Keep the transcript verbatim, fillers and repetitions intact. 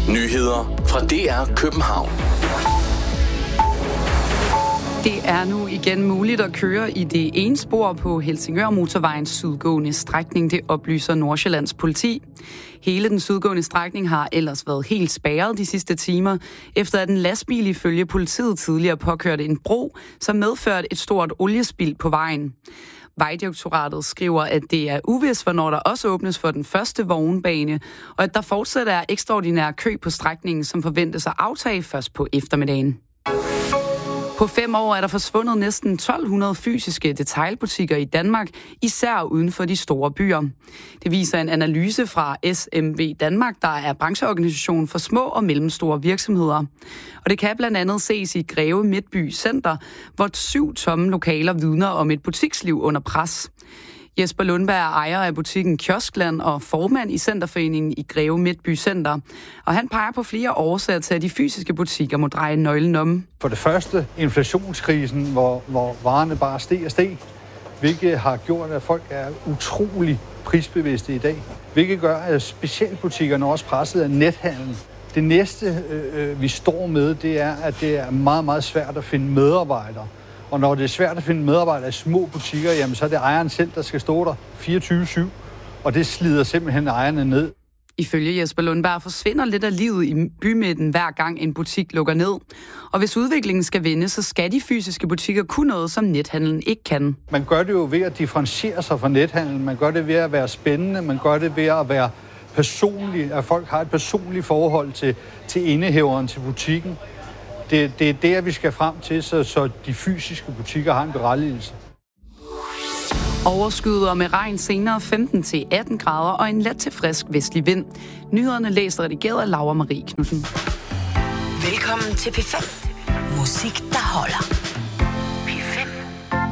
Nyheder fra D R København. Det er nu igen muligt at køre i det ene spor på Helsingør-motorvejens sydgående strækning, det oplyser Nordsjællands politi. Hele den sydgående strækning har ellers været helt spærret de sidste timer, efter at en lastbil ifølge politiet tidligere påkørte en bro, som medførte et stort oliespild på vejen. Vejdirektoratet skriver, at det er uvist, hvornår der også åbnes for den første vognbane, og at der fortsat er ekstraordinær kø på strækningen, som forventes at aftage først på eftermiddagen. På fem år er der forsvundet næsten tolv hundrede fysiske detailbutikker i Danmark, især uden for de store byer. Det viser en analyse fra S M V Danmark, der er brancheorganisation for små og mellemstore virksomheder. Og det kan blandt andet ses i Greve Midtby Center, hvor syv tomme lokaler vidner om et butiksliv under pres. Jesper Lundberg er ejer af butikken Kioskland og formand i Centerforeningen i Greve Midtby Center. Og han peger på flere årsager til, at de fysiske butikker må dreje nøglen om. For det første inflationskrisen, hvor, hvor varerne bare steg og steg, hvilket har gjort, at folk er utrolig prisbevidste i dag. Hvilket gør, at specialbutikkerne også presset af nethandel. Det næste, øh, vi står med, det er, at det er meget, meget svært at finde medarbejdere. Og når det er svært at finde medarbejdere i små butikker, jamen så er det ejeren selv, der skal stå der fireogtyve syv, og det slider simpelthen ejerne ned. Ifølge Jesper Lundberg forsvinder lidt af livet i bymidten hver gang en butik lukker ned. Og hvis udviklingen skal vende, så skal de fysiske butikker kunne noget, som nethandlen ikke kan. Man gør det jo ved at differentiere sig fra nethandlen, man gør det ved at være spændende, man gør det ved at være personlig, at folk har et personligt forhold til, til indehaveren, til butikken. Det, det er der, vi skal frem til, så, så de fysiske butikker har en berettigelse. Overskyet og med regn senere femten til atten grader og en let til frisk vestlig vind. Nyhederne læst og redigeret af Laura Marie Knudsen. Velkommen til P fem. Musik, der holder.